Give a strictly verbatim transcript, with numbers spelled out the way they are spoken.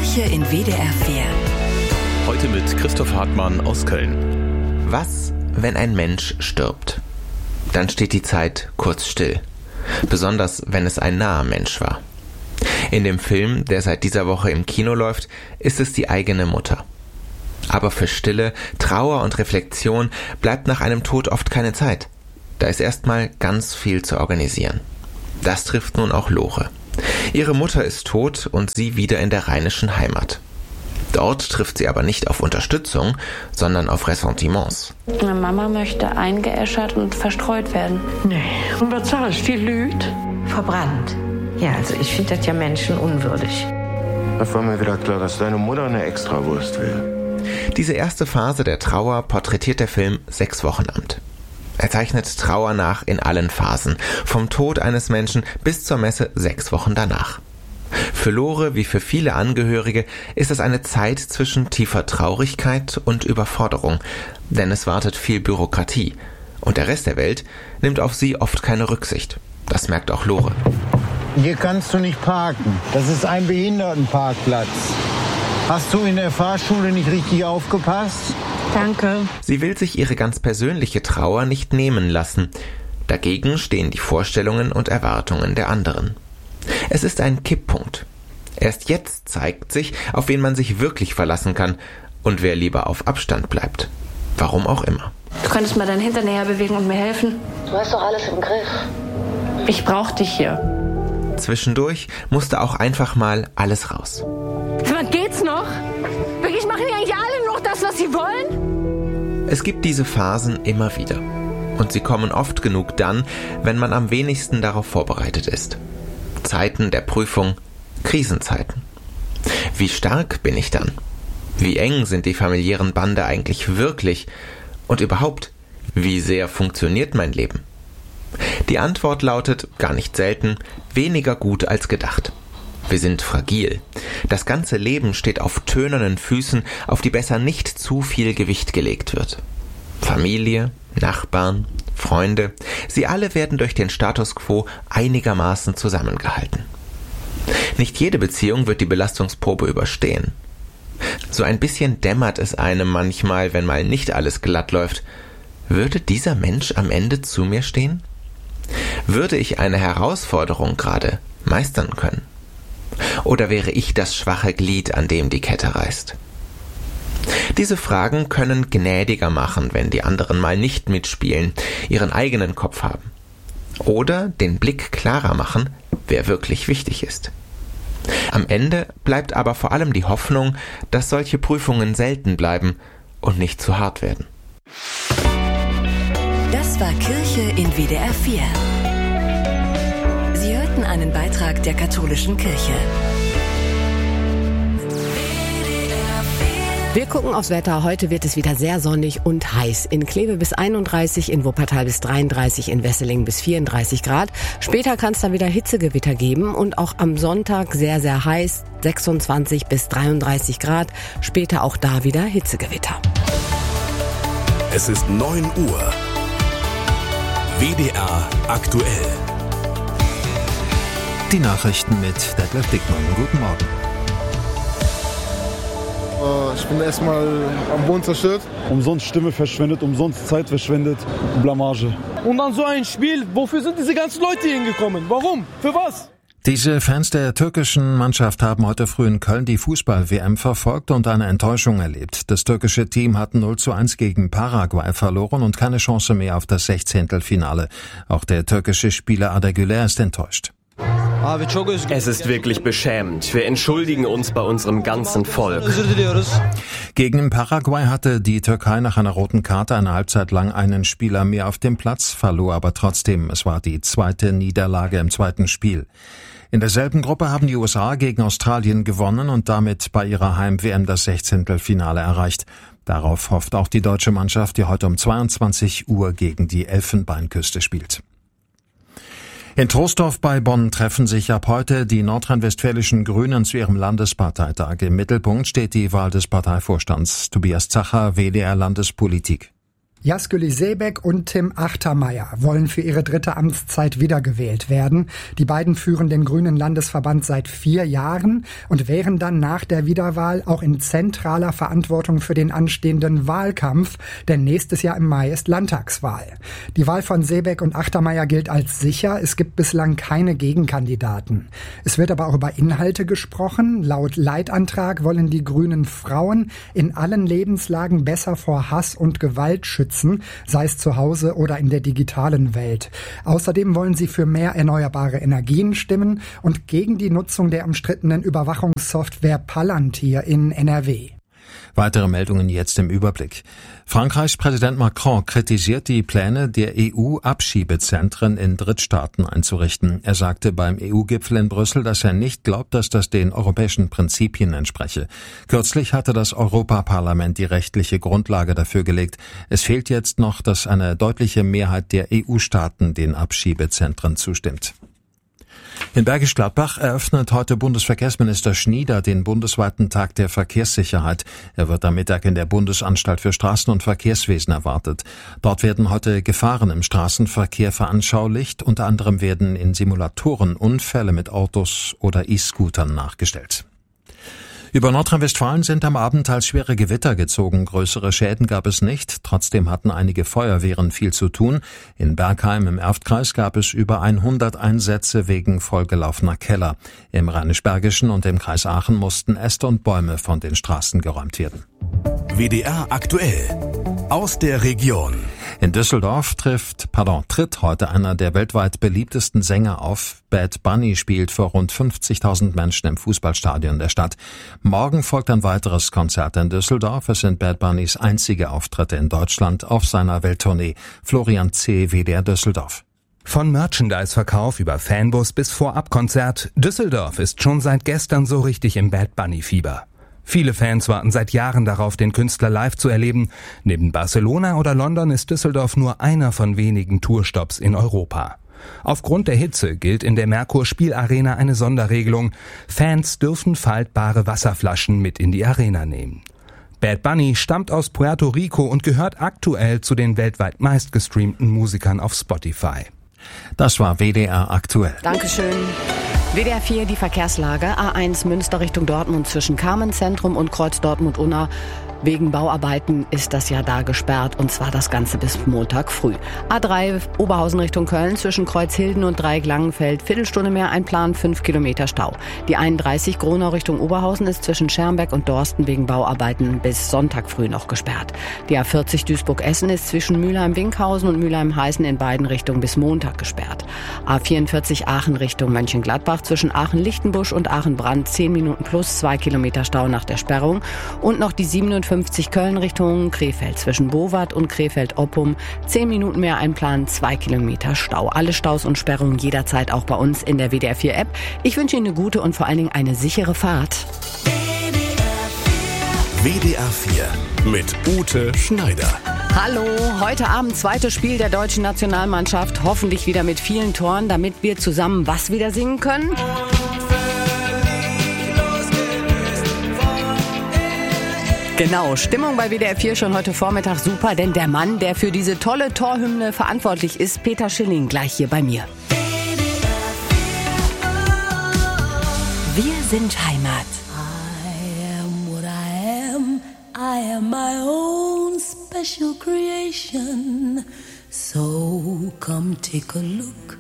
Kirche in W D R vier. Heute mit Christoph Hartmann aus Köln. Was, wenn ein Mensch stirbt? Dann steht die Zeit kurz still. Besonders, wenn es ein naher Mensch war. In dem Film, der seit dieser Woche im Kino läuft, ist es die eigene Mutter. Aber für Stille, Trauer und Reflexion bleibt nach einem Tod oft keine Zeit. Da ist erstmal ganz viel zu organisieren. Das trifft nun auch Lore. Ihre Mutter ist tot und sie wieder in der rheinischen Heimat. Dort trifft sie aber nicht auf Unterstützung, sondern auf Ressentiments. Meine Mama möchte eingeäschert und verstreut werden. Nee. Und was sagst du, die lügt? Verbrannt. Ja, also ich finde das ja menschenunwürdig. Da war mir wieder klar, dass deine Mutter eine Extrawurst will. Diese erste Phase der Trauer porträtiert der Film Sechs Wochenamt. Er zeichnet Trauer nach in allen Phasen, vom Tod eines Menschen bis zur Messe sechs Wochen danach. Für Lore wie für viele Angehörige ist es eine Zeit zwischen tiefer Traurigkeit und Überforderung, denn es wartet viel Bürokratie und der Rest der Welt nimmt auf sie oft keine Rücksicht. Das merkt auch Lore. Hier kannst du nicht parken. Das ist ein Behindertenparkplatz. Hast du in der Fahrschule nicht richtig aufgepasst? Danke. Sie will sich ihre ganz persönliche Trauer nicht nehmen lassen. Dagegen stehen die Vorstellungen und Erwartungen der anderen. Es ist ein Kipppunkt. Erst jetzt zeigt sich, auf wen man sich wirklich verlassen kann und wer lieber auf Abstand bleibt. Warum auch immer. Du könntest mal deinen Hintern näher bewegen und mir helfen. Du hast doch alles im Griff. Ich brauch dich hier. Zwischendurch musste auch einfach mal alles raus. Was geht's noch? Wirklich, machen die eigentlich alle noch das, was sie wollen? Es gibt diese Phasen immer wieder. Und sie kommen oft genug dann, wenn man am wenigsten darauf vorbereitet ist. Zeiten der Prüfung, Krisenzeiten. Wie stark bin ich dann? Wie eng sind die familiären Bande eigentlich wirklich? Und überhaupt, wie sehr funktioniert mein Leben? Die Antwort lautet, gar nicht selten, weniger gut als gedacht. Wir sind fragil. Das ganze Leben steht auf tönernen Füßen, auf die besser nicht zu viel Gewicht gelegt wird. Familie, Nachbarn, Freunde, sie alle werden durch den Status quo einigermaßen zusammengehalten. Nicht jede Beziehung wird die Belastungsprobe überstehen. So ein bisschen dämmert es einem manchmal, wenn mal nicht alles glatt läuft. Würde dieser Mensch am Ende zu mir stehen? Würde ich eine Herausforderung gerade meistern können? Oder wäre ich das schwache Glied, an dem die Kette reißt? Diese Fragen können gnädiger machen, wenn die anderen mal nicht mitspielen, ihren eigenen Kopf haben. Oder den Blick klarer machen, wer wirklich wichtig ist. Am Ende bleibt aber vor allem die Hoffnung, dass solche Prüfungen selten bleiben und nicht zu hart werden. Das war Kirche in W D R vier. Sie hörten einen Beitrag der katholischen Kirche. Wir gucken aufs Wetter. Heute wird es wieder sehr sonnig und heiß. In Kleve bis einunddreißig, in Wuppertal bis dreiunddreißig, in Wesseling bis vierunddreißig Grad. Später kann es dann wieder Hitzegewitter geben und auch am Sonntag sehr, sehr heiß, sechsundzwanzig bis dreiunddreißig Grad. Später auch da wieder Hitzegewitter. Es ist neun Uhr. W D R aktuell. Die Nachrichten mit Detlef Dickmann. Guten Morgen. Ich bin erstmal am Boden zerstört. Umsonst Stimme verschwendet, umsonst Zeit verschwendet, Blamage. Und dann so ein Spiel, wofür sind diese ganzen Leute hier hingekommen? Warum? Für was? Diese Fans der türkischen Mannschaft haben heute früh in Köln die Fußball-W M verfolgt und eine Enttäuschung erlebt. Das türkische Team hat null zu eins gegen Paraguay verloren und keine Chance mehr auf das Sechzehntelfinale. Auch der türkische Spieler Arda Güler ist enttäuscht. Es ist wirklich beschämend. Wir entschuldigen uns bei unserem ganzen Volk. Gegen Paraguay hatte die Türkei nach einer roten Karte eine Halbzeit lang einen Spieler mehr auf dem Platz, verlor aber trotzdem. Es war die zweite Niederlage im zweiten Spiel. In derselben Gruppe haben die U S A gegen Australien gewonnen und damit bei ihrer Heim-W M das Sechzehntelfinale erreicht. Darauf hofft auch die deutsche Mannschaft, die heute um zweiundzwanzig Uhr gegen die Elfenbeinküste spielt. In Troisdorf bei Bonn treffen sich ab heute die nordrhein-westfälischen Grünen zu ihrem Landesparteitag. Im Mittelpunkt steht die Wahl des Parteivorstands. Tobias Zacher, W D R Landespolitik. Yazguli Sebek und Tim Achtermeier wollen für ihre dritte Amtszeit wiedergewählt werden. Die beiden führen den Grünen Landesverband seit vier Jahren und wären dann nach der Wiederwahl auch in zentraler Verantwortung für den anstehenden Wahlkampf, denn nächstes Jahr im Mai ist Landtagswahl. Die Wahl von Sebek und Achtermeier gilt als sicher. Es gibt bislang keine Gegenkandidaten. Es wird aber auch über Inhalte gesprochen. Laut Leitantrag wollen die Grünen Frauen in allen Lebenslagen besser vor Hass und Gewalt schützen, sei es zu Hause oder in der digitalen Welt. Außerdem wollen sie für mehr erneuerbare Energien stimmen und gegen die Nutzung der umstrittenen Überwachungssoftware Palantir in N R W. Weitere Meldungen jetzt im Überblick. Frankreichs Präsident Macron kritisiert die Pläne der E U, Abschiebezentren in Drittstaaten einzurichten. Er sagte beim E U-Gipfel in Brüssel, dass er nicht glaubt, dass das den europäischen Prinzipien entspreche. Kürzlich hatte das Europaparlament die rechtliche Grundlage dafür gelegt. Es fehlt jetzt noch, dass eine deutliche Mehrheit der E U-Staaten den Abschiebezentren zustimmt. In Bergisch Gladbach eröffnet heute Bundesverkehrsminister Schnieder den bundesweiten Tag der Verkehrssicherheit. Er wird am Mittag in der Bundesanstalt für Straßen- und Verkehrswesen erwartet. Dort werden heute Gefahren im Straßenverkehr veranschaulicht. Unter anderem werden in Simulatoren Unfälle mit Autos oder E-Scootern nachgestellt. Über Nordrhein-Westfalen sind am Abend teils schwere Gewitter gezogen. Größere Schäden gab es nicht. Trotzdem hatten einige Feuerwehren viel zu tun. In Bergheim im Erftkreis gab es über hundert Einsätze wegen vollgelaufener Keller. Im Rheinisch-Bergischen und im Kreis Aachen mussten Äste und Bäume von den Straßen geräumt werden. W D R aktuell. Aus der Region. In Düsseldorf trifft, pardon, tritt heute einer der weltweit beliebtesten Sänger auf. Bad Bunny spielt vor rund fünfzigtausend Menschen im Fußballstadion der Stadt. Morgen folgt ein weiteres Konzert in Düsseldorf. Es sind Bad Bunnys einzige Auftritte in Deutschland auf seiner Welttournee. Florian C., W D R Düsseldorf. Von Merchandise-Verkauf über Fanbus bis Vorabkonzert, Düsseldorf ist schon seit gestern so richtig im Bad Bunny-Fieber. Viele Fans warten seit Jahren darauf, den Künstler live zu erleben. Neben Barcelona oder London ist Düsseldorf nur einer von wenigen Tourstops in Europa. Aufgrund der Hitze gilt in der Merkur Spielarena eine Sonderregelung. Fans dürfen faltbare Wasserflaschen mit in die Arena nehmen. Bad Bunny stammt aus Puerto Rico und gehört aktuell zu den weltweit meistgestreamten Musikern auf Spotify. Das war W D R aktuell. Dankeschön. W D R vier, die Verkehrslage. A eins Münster Richtung Dortmund zwischen Carmen-Zentrum und Kreuz Dortmund-Unna. Wegen Bauarbeiten ist das ja da gesperrt und zwar das Ganze bis Montag früh. A drei Oberhausen Richtung Köln zwischen Kreuzhilden und Dreieck-Langenfeld. Viertelstunde mehr einplanen, fünf Kilometer Stau. Die einunddreißig Gronau Richtung Oberhausen ist zwischen Schermbeck und Dorsten wegen Bauarbeiten bis Sonntag früh noch gesperrt. Die A vierzig Duisburg-Essen ist zwischen Mülheim-Winkhausen und Mülheim-Heißen in beiden Richtungen bis Montag gesperrt. A vierundvierzig Aachen Richtung Mönchengladbach zwischen Aachen-Lichtenbusch und Aachen-Brand zehn Minuten plus zwei Kilometer Stau nach der Sperrung. Und noch die siebenundfünfzig Köln Richtung Krefeld zwischen Bowat und Krefeld-Oppum. zehn Minuten mehr einplanen, zwei Kilometer Stau. Alle Staus und Sperrungen jederzeit auch bei uns in der W D R vier App. Ich wünsche Ihnen eine gute und vor allen Dingen eine sichere Fahrt. W D R vier mit Ute Schneider. Hallo, heute Abend zweites Spiel der deutschen Nationalmannschaft. Hoffentlich wieder mit vielen Toren, damit wir zusammen was wieder singen können. Genau, Stimmung bei W D R vier schon heute Vormittag super, denn der Mann, der für diese tolle Torhymne verantwortlich ist, Peter Schilling, gleich hier bei mir. Wir sind Heimat. I am what I am, I am my own special creation. So come take a look